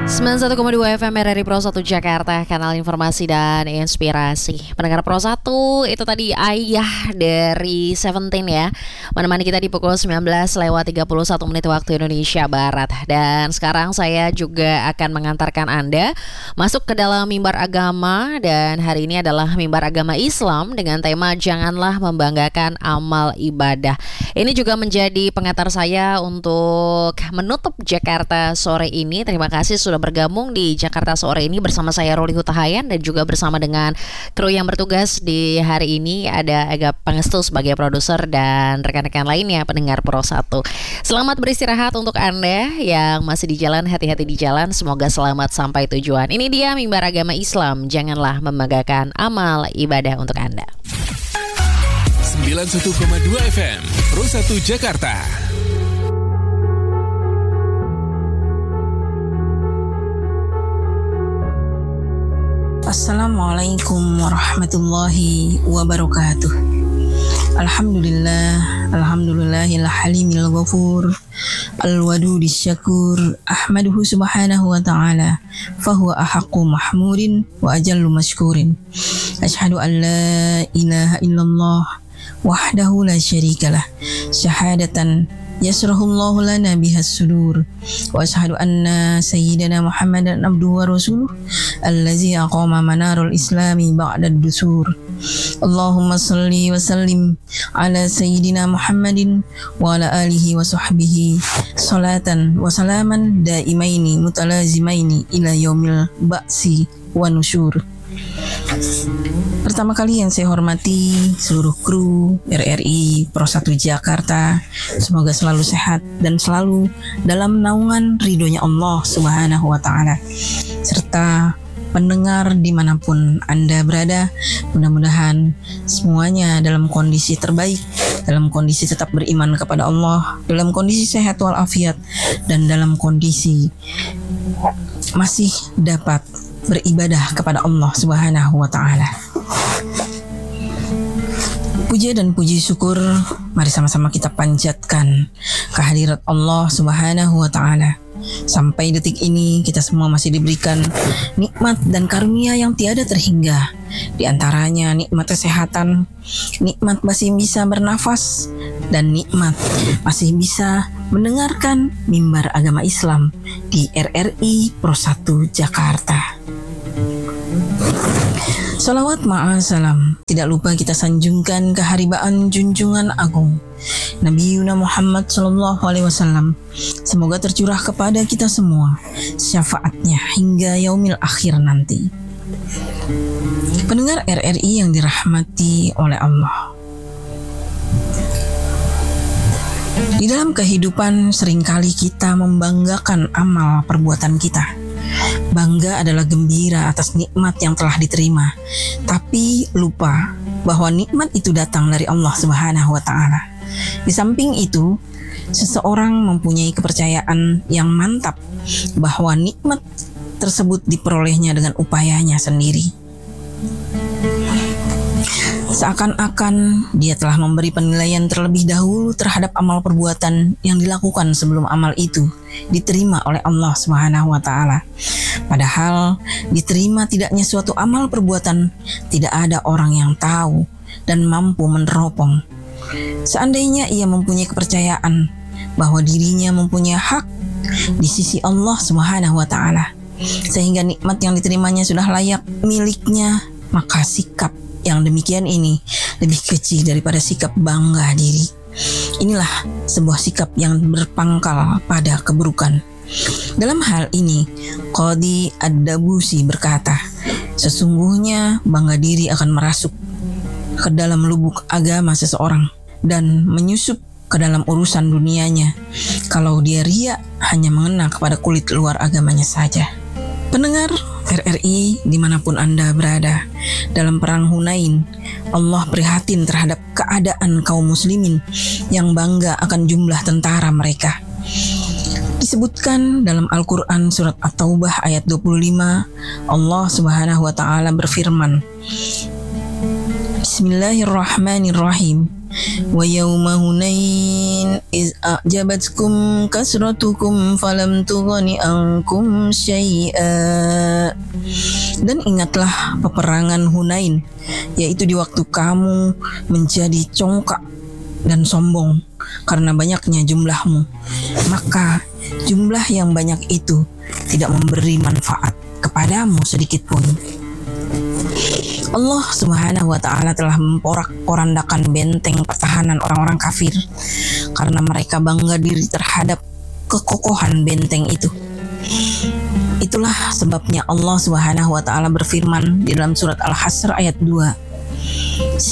91,2 FM RRI Pro 1 Jakarta, kanal informasi dan inspirasi. Pendengar Pro 1, itu tadi Ayah dari Seventeen ya, menemani kita di pukul 19:31 menit waktu Indonesia Barat. Dan sekarang saya juga akan mengantarkan Anda masuk ke dalam mimbar agama. Dan hari ini adalah mimbar agama Islam dengan tema Janganlah Membanggakan Amal Ibadah. Ini juga menjadi pengantar saya untuk menutup Jakarta sore ini. Terima kasih sudah bergabung di Jakarta sore ini bersama saya Roli Hutahayan dan juga bersama dengan kru yang bertugas di hari ini. Ada Ega Pangestu sebagai produser dan rekan-rekan lainnya pendengar Pro 1. Selamat beristirahat untuk Anda yang masih di jalan, hati-hati di jalan. Semoga selamat sampai tujuan. Ini dia mimbar agama Islam, janganlah membanggakan amal ibadah untuk Anda. 91,2 FM Pro 1 Jakarta. Assalamualaikum warahmatullahi wabarakatuh. Alhamdulillahil halimil ghafur, al-wadudis syakur, ahmaduhu subhanahu wa ta'ala, fahuwa ahaqqu mahmudin wa ajallu mashkurin. Ashhadu an la ilaha illallah wahdahu la syarikalah, syahadatan yasrahullahu lana bihas sudur, wa ashhadu anna sayyidana Muhammadan abduhu wa rasuluh allazi aqama manarul islami ba'dad dusur. Allahumma salli wa sallim ala sayyidina Muhammadin wa ala alihi wa sahbihi salatan wa salaman daimaini mutalazimaini ila yaumil ba'si wa nusyur. Pertama kali yang saya hormati seluruh kru RRI Pro 1 Jakarta, semoga selalu sehat dan selalu dalam naungan ridhonya Allah Subhanahu wa ta'ala, serta pendengar dimanapun Anda berada. Mudah-mudahan semuanya dalam kondisi terbaik, dalam kondisi tetap beriman kepada Allah, dalam kondisi sehat walafiat, dan dalam kondisi masih dapat beribadah kepada Allah Subhanahu wa ta'ala. Puja dan puji syukur mari sama-sama kita panjatkan kehadirat Allah Subhanahu wa ta'ala. Sampai detik ini kita semua masih diberikan nikmat dan karunia yang tiada terhingga. Di antaranya nikmat kesehatan, nikmat masih bisa bernafas, dan nikmat masih bisa mendengarkan mimbar agama Islam di RRI Pro 1 Jakarta. Salawat ma'asalam tidak lupa kita sanjungkan keharibaan junjungan agung Nabi Muhammad SAW. Semoga tercurah kepada kita semua syafaatnya hingga yaumil akhir nanti. Pendengar RRI yang dirahmati oleh Allah, di dalam kehidupan seringkali kita membanggakan amal perbuatan kita. Bangga adalah gembira atas nikmat yang telah diterima, tapi lupa bahwa nikmat itu datang dari Allah Subhanahu wa ta'ala. Di samping itu, seseorang mempunyai kepercayaan yang mantap bahwa nikmat tersebut diperolehnya dengan upayanya sendiri. Seakan-akan dia telah memberi penilaian terlebih dahulu terhadap amal perbuatan yang dilakukan sebelum amal itu diterima oleh Allah Subhanahu wa ta'ala. Padahal diterima tidaknya suatu amal perbuatan tidak ada orang yang tahu dan mampu meneropong. Seandainya ia mempunyai kepercayaan bahwa dirinya mempunyai hak di sisi Allah Subhanahu wa ta'ala, sehingga nikmat yang diterimanya sudah layak miliknya, maka sikap yang demikian ini lebih kecil daripada sikap bangga diri. Inilah sebuah sikap yang berpangkal pada keburukan. Dalam hal ini, Qadhi Ad-Dabusi berkata, sesungguhnya bangga diri akan merasuk ke dalam lubuk agama seseorang dan menyusup ke dalam urusan dunianya kalau dia riya hanya mengena kepada kulit luar agamanya saja. Pendengar RRI dimanapun Anda berada, dalam perang Hunain, Allah prihatin terhadap keadaan kaum muslimin yang bangga akan jumlah tentara mereka. Disebutkan dalam Al-Quran surat At-Taubah ayat 25, Allah Subhanahu wa ta'ala berfirman, Bismillahirrahmanirrahim, wa yawma hunain iz a'jabatkum kasratukum falam tughni ankum syai'a. Dan ingatlah peperangan Hunain, yaitu di waktu kamu menjadi congkak dan sombong karena banyaknya jumlahmu, maka jumlah yang banyak itu tidak memberi manfaat kepadamu sedikit pun. Allah Subhanahu wa Ta'ala telah memporak-porandakan benteng pertahanan orang-orang kafir karena mereka bangga diri terhadap kekokohan benteng itu. Itulah sebabnya Allah Subhanahu wa Ta'ala berfirman di dalam surat Al-Hasr ayat 2,